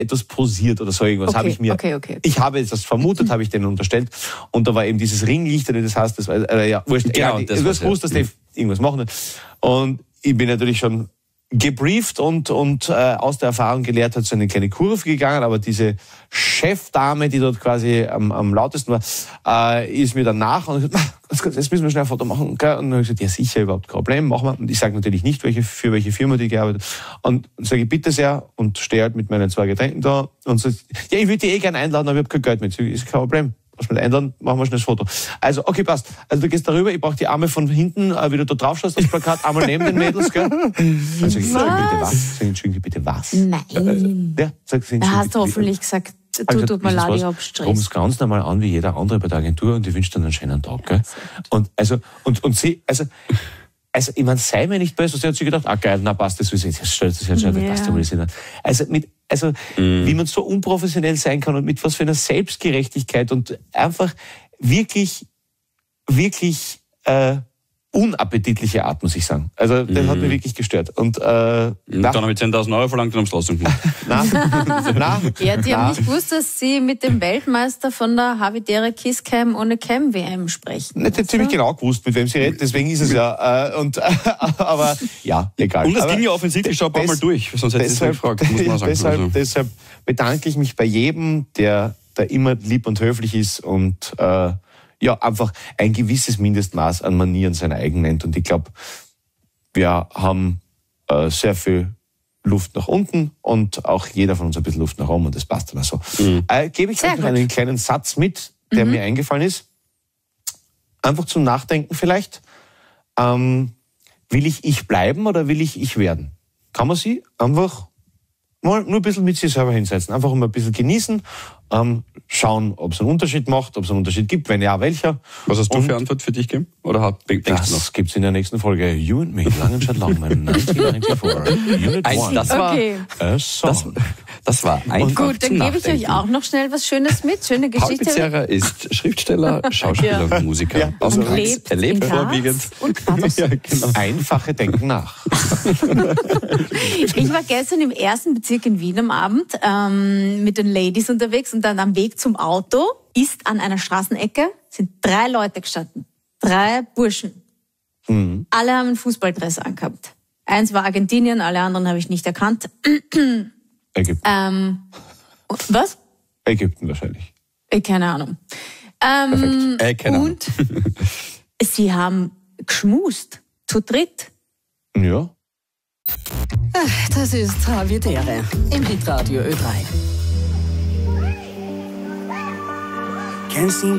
etwas posiert oder so irgendwas. Ich habe jetzt das vermutet, habe ich denen unterstellt. Und da war eben dieses Ringlicht, das heißt, das war, ja, wurscht. Genau, du hast gewusst, dass die irgendwas machen. Und ich bin natürlich schon gebrieft und aus der Erfahrung gelehrt, hat so eine kleine Kurve gegangen, aber diese Chefdame, die dort quasi am lautesten war, ist mir dann nach und gesagt, jetzt müssen wir schnell ein Foto machen. Und dann habe ich gesagt, ja sicher, überhaupt kein Problem, machen wir. Und ich sage natürlich nicht, für welche Firma die gearbeitet und sage, bitte sehr, und stehe halt mit meinen 2 Getränken da und sage, ja, ich würde die gerne einladen, aber ich habe kein Geld mit. Ist kein Problem. Mit einladen, machen wir schnell das Foto. Also, okay, passt. Also du gehst darüber, ich brauche die Arme von hinten, wie du da drauf schaust, das Plakat, einmal neben den Mädels, gell? Also, entschuldigen Sie bitte was? Nein. Ja, da hast du hoffentlich gesagt, tut mir leid, ich hab Stress. Kommst ganz normal an, wie jeder andere bei der Agentur und ich wünsche dir einen schönen Tag, gell? Und sie, ich meine, sei mir nicht böse, sie hat sich gedacht, geil, na passt, das ist jetzt schon, passt. Wie man so unprofessionell sein kann und mit was für einer Selbstgerechtigkeit und einfach wirklich, wirklich unappetitliche Art, muss ich sagen. Also das hat mich wirklich gestört. Und dann habe ich 10.000 Euro verlangt und haben es trotzdem gemacht. Ja, die haben nicht gewusst, dass sie mit dem Weltmeister von der Havidere Kiss Cam ohne Cam WM sprechen. Nicht ziemlich genau gewusst, mit wem sie redet, deswegen ist es ja. Aber ja, egal. Und das ging ja offensichtlich schon ein paar Mal durch, sonst hätte ich es nicht gefragt, muss man sagen. Deshalb bedanke ich mich bei jedem, der da immer lieb und höflich ist und einfach ein gewisses Mindestmaß an Manieren sein eigen nennt. Und ich glaube, wir haben sehr viel Luft nach unten und auch jeder von uns ein bisschen Luft nach oben und das passt dann so. Gebe ich euch noch einen kleinen Satz mit, der mir eingefallen ist. Einfach zum Nachdenken vielleicht. Will ich bleiben oder will ich werden? Kann man sie einfach mal nur ein bisschen mit sich selber hinsetzen. Einfach mal ein bisschen genießen, schauen, ob es einen Unterschied macht, ob es einen Unterschied gibt, wenn ja, welcher. Was hast du für Antwort für dich gegeben? Oder denkst du noch? Das gibt's in der nächsten Folge. You and Me, Langenstadt Langmann, 1994. Unit 1. Das war einfach. Gut, dann gebe ich euch auch noch schnell was Schönes mit. Schöne Paul Geschichte. Pizzerra ist Schriftsteller, Schauspieler und Musiker. Ja. Und lebt vorwiegend. Und Pathos. Ja, genau. Einfache Denken nach. Ich war gestern im 1. Bezirk in Wien am Abend mit den Ladies unterwegs und dann am Weg zum Auto ist an einer Straßenecke sind 3 Leute gestanden. 3 Burschen. Alle haben einen Fußballdress angehabt. Eins war Argentinien, alle anderen habe ich nicht erkannt. Ägypten. Was? Ägypten wahrscheinlich. Keine Ahnung. Keine Ahnung. Und sie haben geschmust. Zu dritt. Ja. Das ist Havidere im Hitradio Ö3. Can't seem